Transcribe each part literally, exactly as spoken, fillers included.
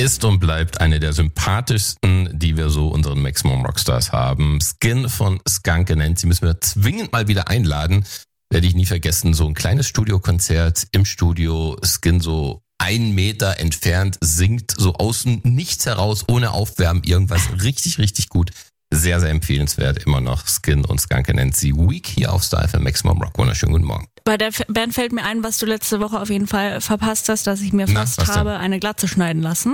ist und bleibt eine der sympathischsten, die wir so unseren Maximum Rockstars haben. Skin von Skunk Anansie müssen wir zwingend mal wieder einladen. Werde ich nie vergessen, so ein kleines Studiokonzert im Studio, Skin so ein Meter entfernt, singt so außen nichts heraus, ohne Aufwärmen, irgendwas richtig, richtig gut. Sehr, sehr empfehlenswert, immer noch Skin und Skunk Anansie Week hier auf Star F M Maximum Rock. Wunderschönen guten Morgen. Bei der Band fällt mir ein, was du letzte Woche auf jeden Fall verpasst hast, dass ich mir Na, fast was denn? habe eine Glatze schneiden lassen.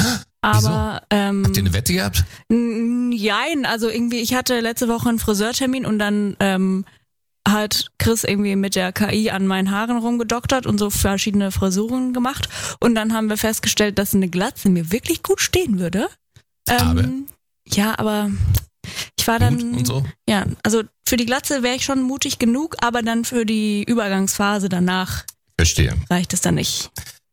Aber ähm, Habt ihr eine Wette gehabt? n- jein, also irgendwie, ich hatte letzte Woche einen Friseurtermin und dann ähm, hat Chris irgendwie mit der K I an meinen Haaren rumgedoktert und so verschiedene Frisuren gemacht. Und dann haben wir festgestellt, dass eine Glatze mir wirklich gut stehen würde. Ähm, Aber? Ja, aber ich war dann... Mut und so? Ja, also für die Glatze wäre ich schon mutig genug, aber dann für die Übergangsphase danach Verstehe. reicht es dann nicht.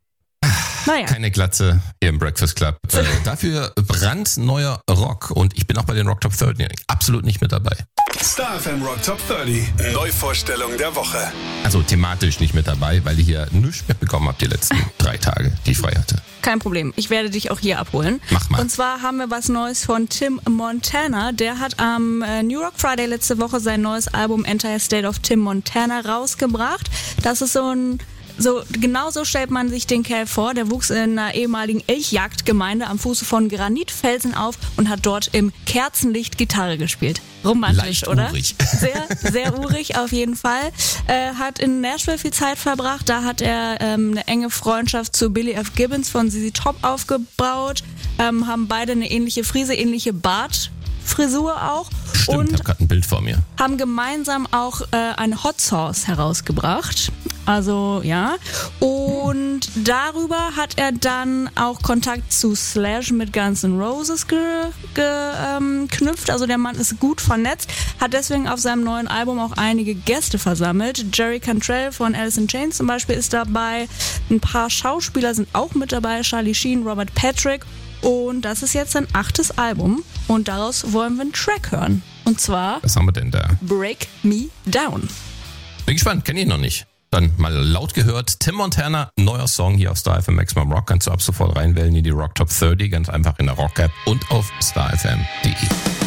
Naja. Keine Glatze hier im Breakfast Club. Äh, dafür brandneuer Rock. Und ich bin auch bei den Rock Top dreißig absolut nicht mit dabei. Star F M Rock Top dreißig. Neuvorstellung der Woche. Also thematisch nicht mit dabei, weil ich hier nichts mitbekommen habe die letzten drei Tage, die ich frei hatte. Kein Problem, ich werde dich auch hier abholen. Mach mal. Und zwar haben wir was Neues von Tim Montana. Der hat am äh, New Rock Friday letzte Woche sein neues Album Entire State of Tim Montana rausgebracht. Das ist so ein... So, genau so stellt man sich den Kerl vor. Der wuchs in einer ehemaligen Elchjagdgemeinde am Fuße von Granitfelsen auf und hat dort im Kerzenlicht Gitarre gespielt. Romantisch, Leicht oder? urig. Sehr, sehr urig auf jeden Fall. Äh, hat in Nashville viel Zeit verbracht. Da hat er ähm, eine enge Freundschaft zu Billy F. Gibbons von Z Z Top aufgebaut. Ähm, haben beide eine ähnliche Frise, ähnliche Bartfrisur auch. Stimmt, ich Und habe gerade ein Bild vor mir. haben gemeinsam auch äh, eine Hot Sauce herausgebracht. Also, ja. Und darüber hat er dann auch Kontakt zu Slash mit Guns N' Roses geknüpft. Ge, ähm, knüpft. Also der Mann ist gut vernetzt, hat deswegen auf seinem neuen Album auch einige Gäste versammelt. Jerry Cantrell von Alice in Chains zum Beispiel ist dabei. Ein paar Schauspieler sind auch mit dabei. Charlie Sheen, Robert Patrick. Und das ist jetzt sein achtes Album. Und daraus wollen wir einen Track hören. Und zwar Was haben wir denn da? Break Me Down. Bin gespannt, kenne ich noch nicht. Dann mal laut gehört. Tim Montana, neuer Song hier auf Star F M Maximum Rock. Kannst du ab sofort reinwählen in die Rock Top dreißig, ganz einfach in der Rock App und auf star f m punkt d e.